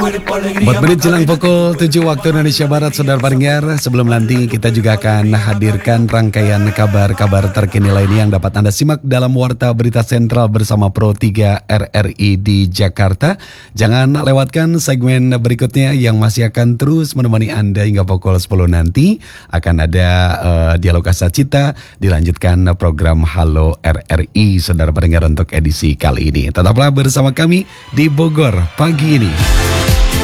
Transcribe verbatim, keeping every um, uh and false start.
Empat menit jelang pukul tujuh waktu Indonesia Barat, saudara pendengar. Sebelum nanti kita juga akan hadirkan rangkaian kabar-kabar terkini lainnya yang dapat Anda simak dalam Warta Berita Sentral bersama Pro tiga R R I di Jakarta. Jangan lewatkan segmen berikutnya yang masih akan terus menemani Anda hingga pukul sepuluh nanti. Akan ada uh, Dialog Asa Cita, dilanjutkan program Halo R R I, saudara pendengar, untuk edisi kali ini. Tetaplah bersama kami di Bogor pagi ini.